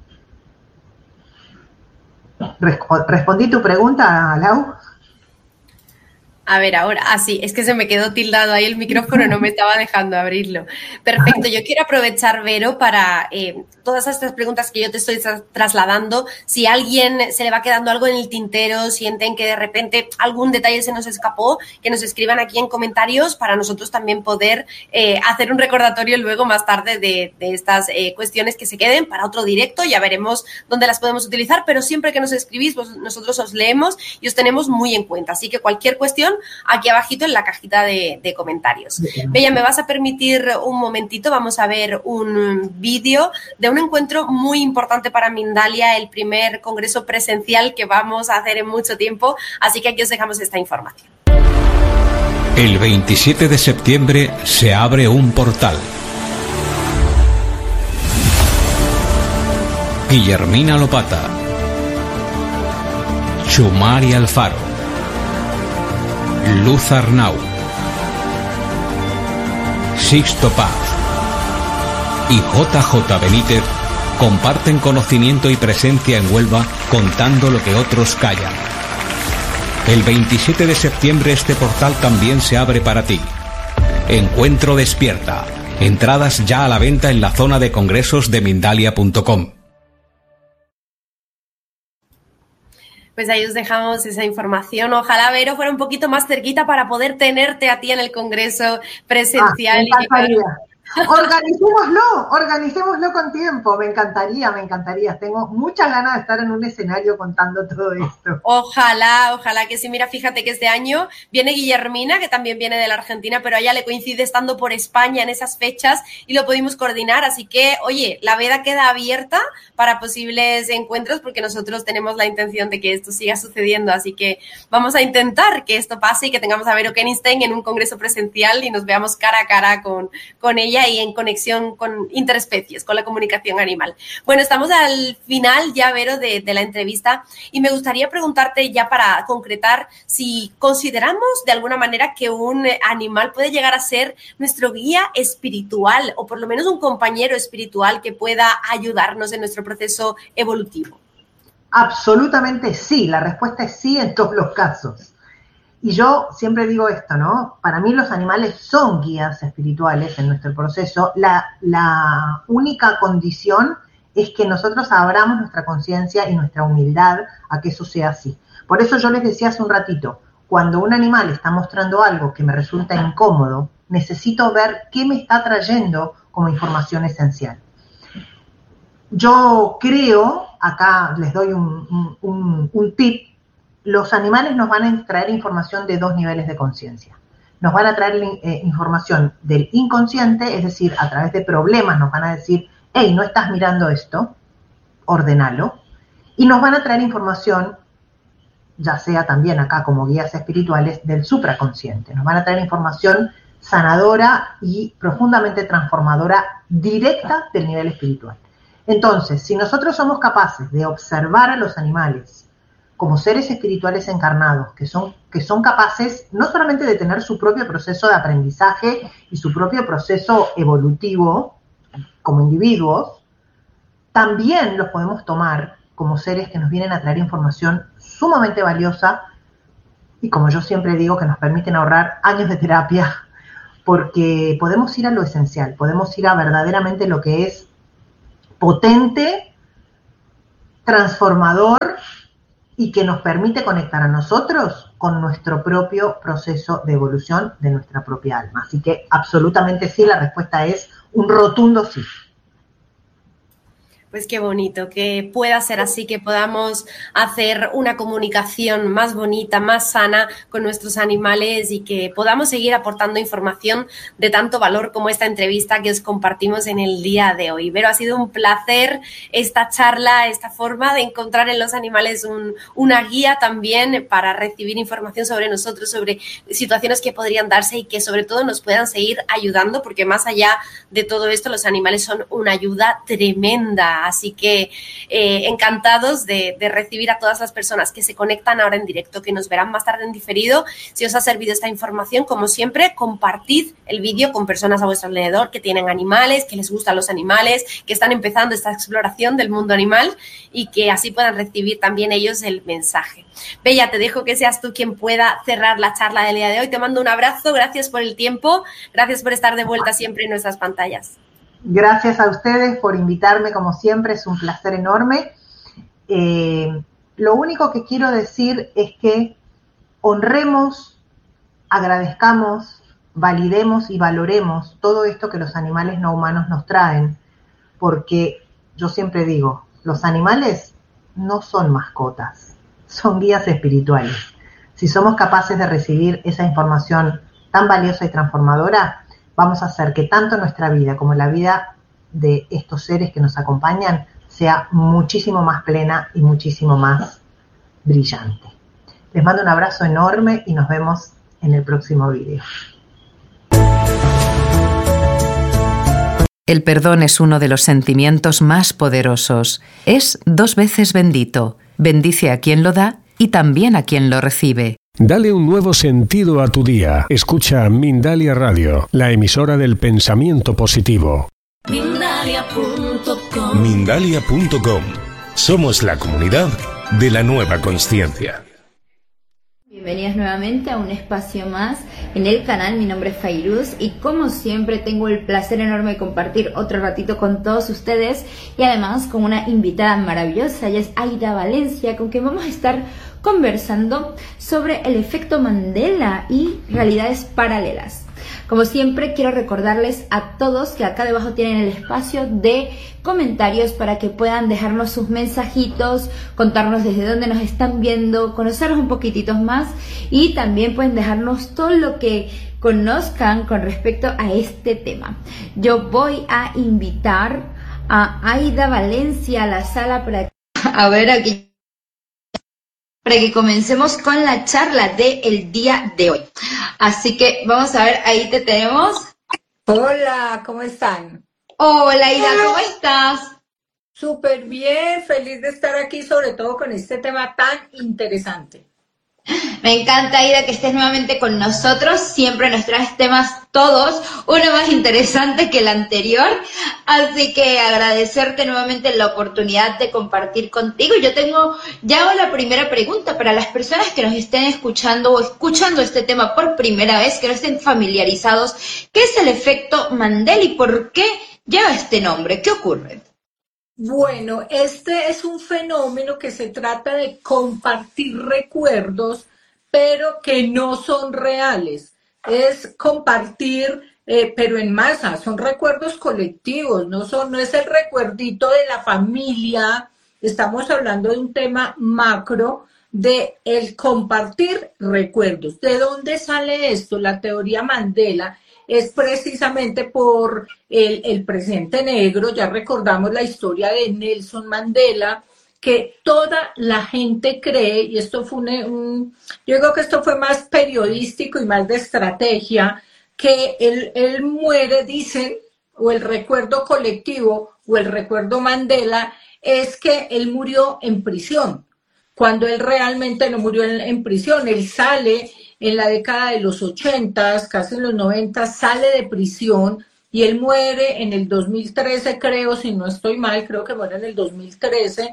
[SPEAKER 6] ¿Respondí tu pregunta, Lau?
[SPEAKER 5] A ver, ahora, ah, sí, es que se me quedó tildado ahí el micrófono, no me estaba dejando abrirlo. Perfecto, yo quiero aprovechar, Vero, para eh, todas estas preguntas que yo te estoy tra- trasladando. Si a alguien se le va quedando algo en el tintero, sienten que de repente algún detalle se nos escapó, que nos escriban aquí en comentarios para nosotros también poder eh, hacer un recordatorio luego más tarde de, de estas eh, cuestiones que se queden para otro directo. Ya veremos dónde las podemos utilizar, pero siempre que nos escribís, pues nosotros os leemos y os tenemos muy en cuenta. Así que cualquier cuestión, aquí abajito en la cajita de, de comentarios. Bella, ¿me vas a permitir un momentito? Vamos a ver un vídeo de un encuentro muy importante para Mindalia, el primer congreso presencial que vamos a hacer en mucho tiempo, así que aquí os dejamos esta información.
[SPEAKER 3] El veintisiete de septiembre se abre un portal. Guillermina Lopata, Chumari Alfaro, Luz Arnau, Sixto Paz y J J Benítez comparten conocimiento y presencia en Huelva, contando lo que otros callan. El veintisiete de septiembre este portal también se abre para ti. Encuentro Despierta. Entradas ya a la venta en la zona de congresos de Mindalia punto com.
[SPEAKER 5] Pues ahí os dejamos esa información. Ojalá, Vero, fuera un poquito más cerquita para poder tenerte a ti en el congreso presencial.
[SPEAKER 6] Ah, me encantaría. Organicémoslo, organicémoslo con tiempo. Me encantaría, me encantaría. Tengo muchas ganas de estar en un escenario contando todo esto.
[SPEAKER 5] Ojalá, ojalá que sí. Mira, fíjate que este año viene Guillermina, que también viene de la Argentina, pero a ella le coincide estando por España en esas fechas y lo pudimos coordinar. Así que, oye, la veda queda abierta para posibles encuentros porque nosotros tenemos la intención de que esto siga sucediendo. Así que vamos a intentar que esto pase y que tengamos a Vero Kenigstein en un congreso presencial y nos veamos cara a cara con, con ella y en conexión con interespecies, con la comunicación animal. Bueno, estamos al final ya, Vero, de, de la entrevista y me gustaría preguntarte ya para concretar si consideramos de alguna manera que un animal puede llegar a ser nuestro guía espiritual o por lo menos un compañero espiritual que pueda ayudarnos en nuestro proceso evolutivo.
[SPEAKER 6] Absolutamente sí, la respuesta es sí en todos los casos. Y yo siempre digo esto, ¿no? Para mí los animales son guías espirituales en nuestro proceso. La, la única condición es que nosotros abramos nuestra conciencia y nuestra humildad a que eso sea así. Por eso yo les decía hace un ratito, cuando un animal está mostrando algo que me resulta incómodo, necesito ver qué me está trayendo como información esencial. Yo creo, acá les doy un, un, un tip, los animales nos van a traer información de dos niveles de conciencia. Nos van a traer eh, información del inconsciente, es decir, a través de problemas nos van a decir, hey, no estás mirando esto, ordenalo. Y nos van a traer información ya sea también acá como guías espirituales, del supraconsciente. Nos van a traer información sanadora y profundamente transformadora directa del nivel espiritual. Entonces, si nosotros somos capaces de observar a los animales como seres espirituales encarnados, que son, que son capaces no solamente de tener su propio proceso de aprendizaje y su propio proceso evolutivo como individuos, también los podemos tomar como seres que nos vienen a traer información sumamente valiosa y, como yo siempre digo, que nos permiten ahorrar años de terapia, porque podemos ir a lo esencial, podemos ir a verdaderamente lo que es potente, transformador y que nos permite conectar a nosotros con nuestro propio proceso de evolución de nuestra propia alma. Así que absolutamente sí, la respuesta es un rotundo sí.
[SPEAKER 5] Pues qué bonito que pueda ser así, que podamos hacer una comunicación más bonita, más sana con nuestros animales y que podamos seguir aportando información de tanto valor como esta entrevista que os compartimos en el día de hoy. Pero ha sido un placer esta charla, esta forma de encontrar en los animales un, una guía también para recibir información sobre nosotros, sobre situaciones que podrían darse y que sobre todo nos puedan seguir ayudando, porque más allá de todo esto los animales son una ayuda tremenda. Así que eh, encantados de, de recibir a todas las personas que se conectan ahora en directo, que nos verán más tarde en diferido. Si os ha servido esta información, como siempre, compartid el vídeo con personas a vuestro alrededor que tienen animales, que les gustan los animales, que están empezando esta exploración del mundo animal y que así puedan recibir también ellos el mensaje. Bella, te dejo que seas tú quien pueda cerrar la charla del día de hoy. Te mando un abrazo, gracias por el tiempo, gracias por estar de vuelta siempre en nuestras pantallas.
[SPEAKER 6] Gracias a ustedes por invitarme, como siempre, es un placer enorme. Eh, lo único que quiero decir es que honremos, agradezcamos, validemos y valoremos todo esto que los animales no humanos nos traen, porque yo siempre digo, los animales no son mascotas, son guías espirituales. Si somos capaces de recibir esa información tan valiosa y transformadora, vamos a hacer que tanto nuestra vida como la vida de estos seres que nos acompañan sea muchísimo más plena y muchísimo más brillante. Les mando un abrazo enorme y nos vemos en el próximo video.
[SPEAKER 7] El perdón es uno de los sentimientos más poderosos. Es dos veces bendito. Bendice a quien lo da y también a quien lo recibe.
[SPEAKER 2] Dale un nuevo sentido a tu día. Escucha Mindalia Radio, la emisora del pensamiento positivo.
[SPEAKER 8] Mindalia punto com.
[SPEAKER 4] Mindalia punto com. Somos la comunidad de la nueva consciencia.
[SPEAKER 9] Bienvenidas nuevamente a un espacio más en el canal. Mi nombre es Fairuz y como siempre tengo el placer enorme de compartir otro ratito con todos ustedes y además con una invitada maravillosa. Ella es Aida Valencia, con quien vamos a estar conversando sobre el efecto Mandela y realidades paralelas. Como siempre, quiero recordarles a todos que acá debajo tienen el espacio de comentarios para que puedan dejarnos sus mensajitos, contarnos desde dónde nos están viendo, conocernos un poquitito más y también pueden dejarnos todo lo que conozcan con respecto a este tema. Yo voy a invitar a Aida Valencia a la sala para, a ver aquí. para que comencemos con la charla del día de hoy. Así que vamos a ver, ahí te tenemos.
[SPEAKER 10] Hola, ¿cómo están?
[SPEAKER 9] Hola, Aida, ¿cómo estás?
[SPEAKER 10] Súper bien, feliz de estar aquí, sobre todo con este tema tan interesante.
[SPEAKER 9] Me encanta, Aida, que estés nuevamente con nosotros. Siempre nos traes temas todos, uno más interesante que el anterior. Así que agradecerte nuevamente la oportunidad de compartir contigo. Yo tengo ya la primera pregunta para las personas que nos estén escuchando o escuchando este tema por primera vez, que no estén familiarizados. ¿Qué es el efecto Mandela y por qué lleva este nombre? ¿Qué ocurre?
[SPEAKER 10] Bueno, este es un fenómeno que se trata de compartir recuerdos, pero que no son reales. Es compartir, eh, pero en masa, son recuerdos colectivos, no, son, no es el recuerdito de la familia. Estamos hablando de un tema macro, de el compartir recuerdos. ¿De dónde sale esto? La teoría Mandela es precisamente por el, el presente negro. Ya recordamos la historia de Nelson Mandela, que toda la gente cree, y esto fue un, un yo digo que esto fue más periodístico y más de estrategia, que él, él muere, dicen, o el recuerdo colectivo, o el recuerdo Mandela, es que él murió en prisión, cuando él realmente no murió en, en prisión. Él sale en la década de los ochentas, casi en los noventas, sale de prisión, y él muere en el dos mil trece, creo, si no estoy mal, creo que muere en el dos mil trece,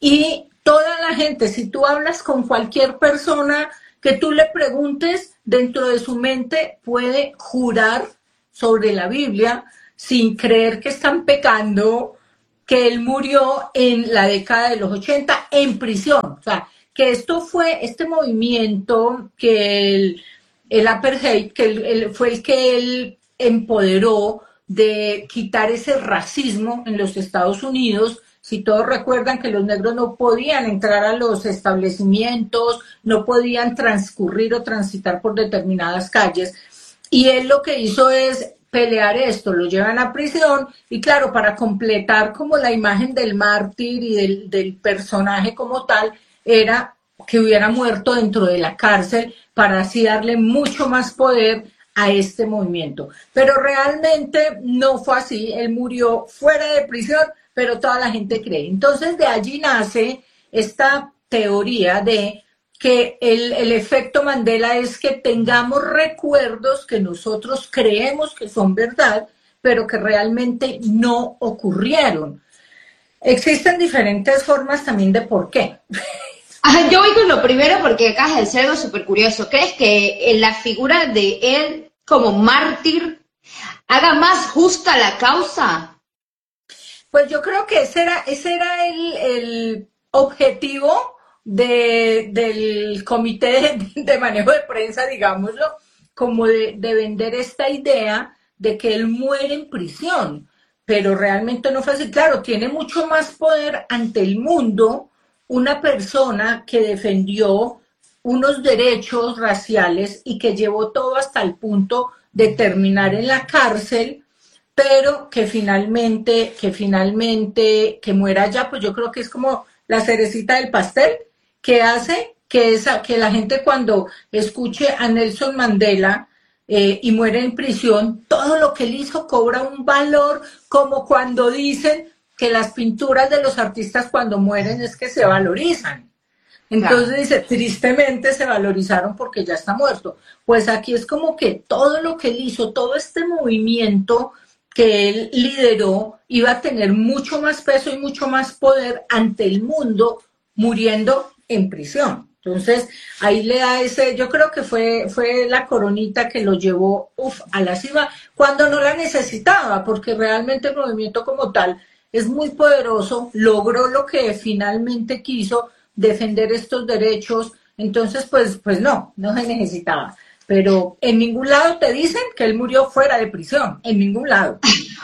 [SPEAKER 10] y toda la gente, si tú hablas con cualquier persona que tú le preguntes, dentro de su mente puede jurar sobre la Biblia, sin creer que están pecando, que él murió en la década de los ochenta en prisión. O sea, que esto fue este movimiento que el, el apartheid, que él, él, fue el que él empoderó de quitar ese racismo en los Estados Unidos. Si todos recuerdan que los negros no podían entrar a los establecimientos, no podían transcurrir o transitar por determinadas calles, y él lo que hizo es pelear esto, lo llevan a prisión, y claro, para completar como la imagen del mártir y del, del personaje como tal, era que hubiera muerto dentro de la cárcel, para así darle mucho más poder a este movimiento. Pero realmente no fue así, él murió fuera de prisión, pero toda la gente cree. Entonces de allí nace esta teoría de que el, el efecto Mandela es que tengamos recuerdos que nosotros creemos que son verdad, pero que realmente no ocurrieron. Existen diferentes formas también de por qué.
[SPEAKER 9] Ah, yo voy con lo primero porque acá es algo súper curioso. ¿Crees que en la figura de él como mártir haga más justa la causa?
[SPEAKER 10] Pues yo creo que ese era, ese era el, el objetivo de, del comité de, de manejo de prensa, digámoslo, como de, de vender esta idea de que él muere en prisión, pero realmente no fue así. Claro, tiene mucho más poder ante el mundo una persona que defendió unos derechos raciales y que llevó todo hasta el punto de terminar en la cárcel, pero que finalmente, que finalmente, que muera ya, pues yo creo que es como la cerecita del pastel, que hace que, esa, que la gente cuando escuche a Nelson Mandela eh, y muere en prisión, todo lo que él hizo cobra un valor, como cuando dicen que las pinturas de los artistas cuando mueren es que se valorizan. Entonces claro, dice, tristemente se valorizaron porque ya está muerto. Pues aquí es como que todo lo que él hizo, todo este movimiento que él lideró, iba a tener mucho más peso y mucho más poder ante el mundo, muriendo en prisión. Entonces, ahí le da ese, yo creo que fue, fue la coronita que lo llevó uf, a la cima, cuando no la necesitaba, porque realmente el movimiento como tal es muy poderoso, logró lo que finalmente quiso, defender estos derechos. Entonces, pues, pues no, no se necesitaba. Pero en ningún lado te dicen que él murió fuera de prisión, en ningún lado.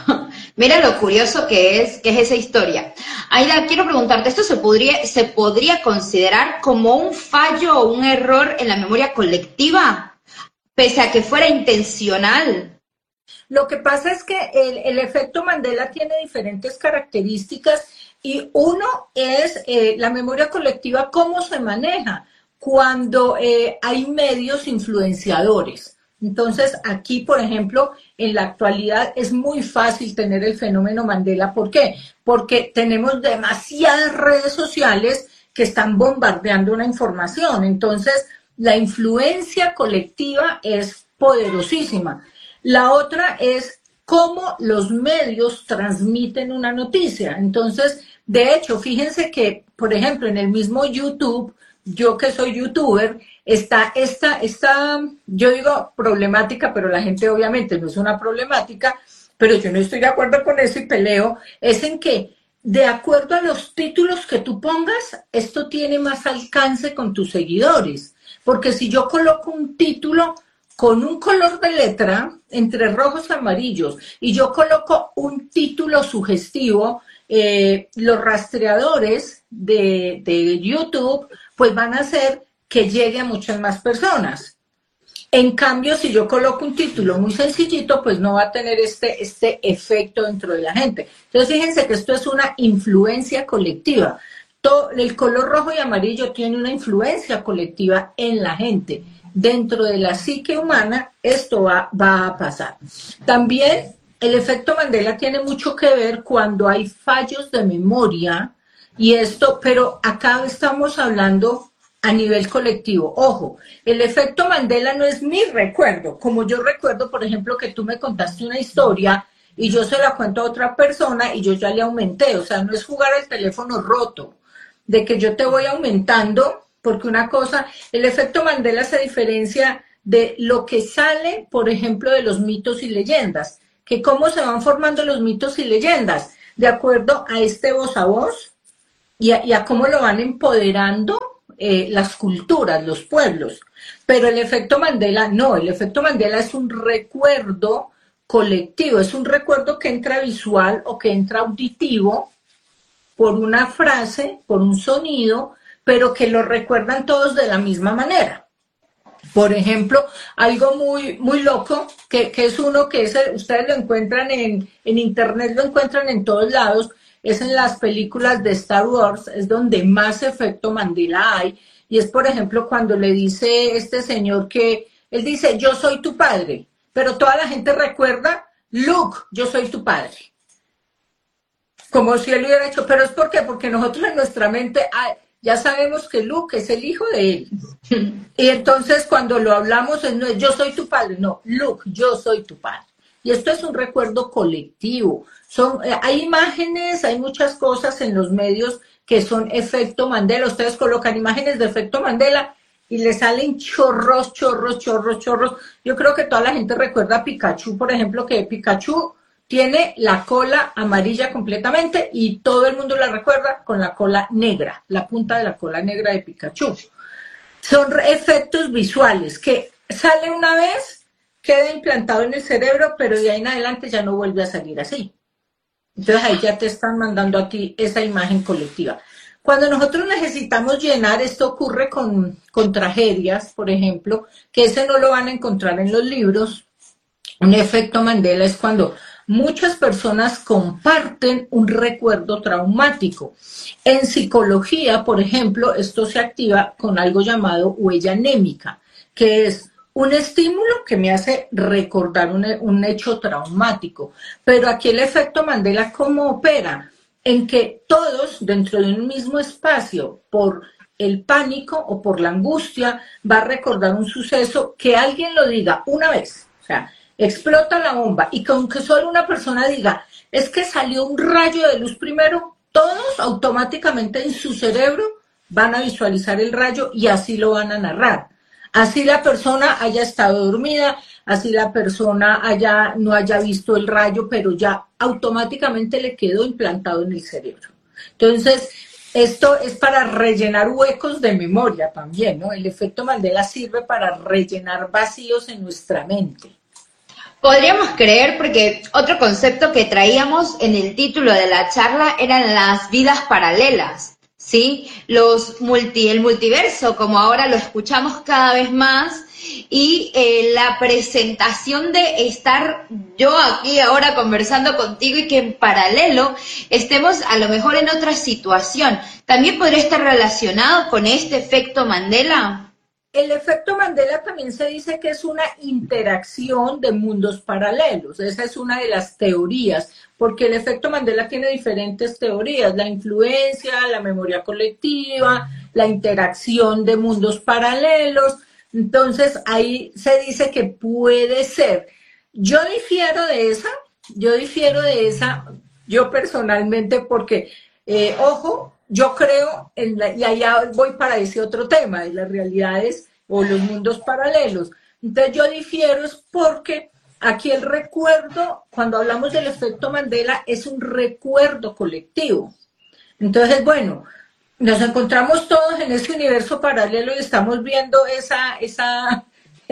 [SPEAKER 9] Mira lo curioso que es, que es esa historia. Aida, quiero preguntarte, ¿esto se podría, se podría considerar como un fallo o un error en la memoria colectiva, pese a que fuera intencional?
[SPEAKER 10] Lo que pasa es que el, el efecto Mandela tiene diferentes características, y uno es eh, la memoria colectiva, cómo se maneja cuando eh, hay medios influenciadores. Entonces, aquí, por ejemplo, en la actualidad es muy fácil tener el fenómeno Mandela. ¿Por qué? Porque tenemos demasiadas redes sociales que están bombardeando una información. Entonces, la influencia colectiva es poderosísima. La otra es cómo los medios transmiten una noticia. Entonces, de hecho, fíjense que, por ejemplo, en el mismo YouTube, yo que soy youtuber, está esta, esta, yo digo problemática, pero la gente obviamente no es una problemática, pero yo no estoy de acuerdo con eso y peleo, es en que de acuerdo a los títulos que tú pongas, esto tiene más alcance con tus seguidores, porque si yo coloco un título con un color de letra entre rojos y amarillos y yo coloco un título sugestivo, eh, los rastreadores de, de YouTube pues van a hacer que llegue a muchas más personas. En cambio, si yo coloco un título muy sencillito, pues no va a tener este, este efecto dentro de la gente. Entonces, fíjense que esto es una influencia colectiva. todo, el color rojo y amarillo tiene una influencia colectiva en la gente. Dentro de la psique humana esto va, va a pasar. También el efecto Mandela tiene mucho que ver cuando hay fallos de memoria y esto, pero acá estamos hablando a nivel colectivo. Ojo, el efecto Mandela no es mi recuerdo, como yo recuerdo, por ejemplo, que tú me contaste una historia y yo se la cuento a otra persona y yo ya le aumenté, o sea, no es jugar al teléfono roto, de que yo te voy aumentando, porque una cosa, el efecto Mandela se diferencia de lo que sale, por ejemplo, de los mitos y leyendas, que cómo se van formando los mitos y leyendas, de acuerdo a este voz a voz y a, y a cómo lo van empoderando eh, las culturas, los pueblos. Pero el efecto Mandela no, el efecto Mandela es un recuerdo colectivo, es un recuerdo que entra visual o que entra auditivo por una frase, por un sonido, pero que lo recuerdan todos de la misma manera. Por ejemplo, algo muy, muy loco, que, que es uno que es, ustedes lo encuentran en, en internet, lo encuentran en todos lados, es en las películas de Star Wars, es donde más efecto Mandela hay, y es, por ejemplo, cuando le dice este señor que, él dice, yo soy tu padre, pero toda la gente recuerda, Luke, yo soy tu padre. Como si él hubiera hecho, pero es ¿por qué? Porque nosotros en nuestra mente hay, ya sabemos que Luke es el hijo de él. Y entonces cuando lo hablamos, no es yo soy tu padre, no, Luke, yo soy tu padre. Y esto es un recuerdo colectivo. Son, eh, hay imágenes, hay muchas cosas en los medios que son efecto Mandela. Ustedes colocan imágenes de efecto Mandela y le salen chorros, chorros, chorros, chorros. Yo creo que toda la gente recuerda a Pikachu, por ejemplo, que Pikachu tiene la cola amarilla completamente y todo el mundo la recuerda con la cola negra, la punta de la cola negra de Pikachu. Son efectos visuales que sale una vez, queda implantado en el cerebro, pero de ahí en adelante ya no vuelve a salir así. Entonces ahí ya te están mandando a ti esa imagen colectiva. Cuando nosotros necesitamos llenar, esto ocurre con, con tragedias, por ejemplo, que ese no lo van a encontrar en los libros. Un efecto Mandela es cuando muchas personas comparten un recuerdo traumático. En psicología, por ejemplo, esto se activa con algo llamado huella anémica, que es un estímulo que me hace recordar un, un hecho traumático. Pero aquí el efecto Mandela, ¿cómo opera? En que todos, dentro de un mismo espacio, por el pánico o por la angustia, va a recordar un suceso que alguien lo diga una vez. O sea, explota la bomba y con que solo una persona diga, es que salió un rayo de luz primero, todos automáticamente en su cerebro van a visualizar el rayo y así lo van a narrar. Así la persona haya estado dormida, así la persona haya, no haya visto el rayo, pero ya automáticamente le quedó implantado en el cerebro. Entonces, esto es para rellenar huecos de memoria también, ¿no? El efecto Mandela sirve para rellenar vacíos en nuestra mente.
[SPEAKER 9] Podríamos creer, porque otro concepto que traíamos en el título de la charla eran las vidas paralelas, ¿sí? Los multi, el multiverso, como ahora lo escuchamos cada vez más, y eh, la presentación de estar yo aquí ahora conversando contigo y que en paralelo estemos a lo mejor en otra situación. ¿También podría estar relacionado con este efecto Mandela?
[SPEAKER 10] El efecto Mandela también se dice que es una interacción de mundos paralelos. Esa es una de las teorías, porque el efecto Mandela tiene diferentes teorías: la influencia, la memoria colectiva, la interacción de mundos paralelos. Entonces ahí se dice que puede ser. Yo difiero de esa, yo difiero de esa, yo personalmente, porque, eh, ojo, yo creo, en la, y allá voy para ese otro tema, de las realidades o los mundos paralelos. Entonces yo difiero es porque aquí el recuerdo, cuando hablamos del efecto Mandela, es un recuerdo colectivo. Entonces, bueno, nos encontramos todos en ese universo paralelo y estamos viendo esa, esa,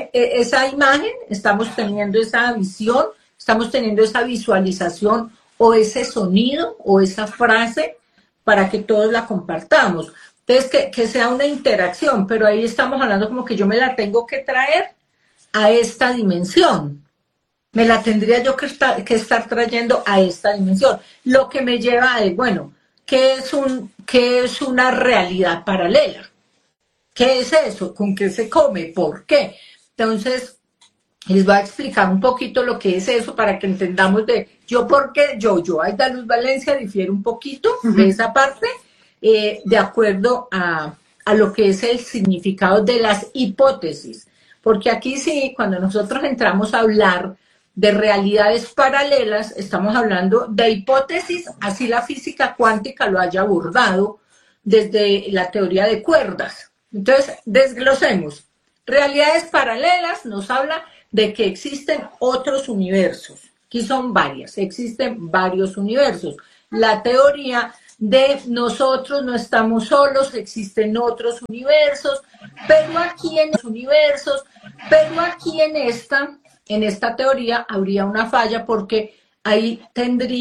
[SPEAKER 10] esa imagen, estamos teniendo esa visión, estamos teniendo esa visualización o ese sonido o esa frase para que todos la compartamos. Entonces, que, que sea una interacción, pero ahí estamos hablando como que yo me la tengo que traer a esta dimensión. Me la tendría yo que estar, que estar trayendo a esta dimensión. Lo que me lleva a, bueno, ¿qué es, un, qué es una realidad paralela? ¿Qué es eso? ¿Con qué se come? ¿Por qué? Entonces, les voy a explicar un poquito lo que es eso para que entendamos de yo por qué, yo, yo, Aida Luz Valencia, difiere un poquito uh-huh. de esa parte, eh, de acuerdo a, a lo que es el significado de las hipótesis. Porque aquí sí, cuando nosotros entramos a hablar de realidades paralelas, estamos hablando de hipótesis, así la física cuántica lo haya abordado desde la teoría de cuerdas. Entonces, desglosemos. Realidades paralelas nos habla de que existen otros universos. Aquí son varias, existen varios universos. La teoría de nosotros no estamos solos, existen otros universos, pero aquí en los universos, pero aquí en esta, en esta teoría habría una falla porque ahí tendría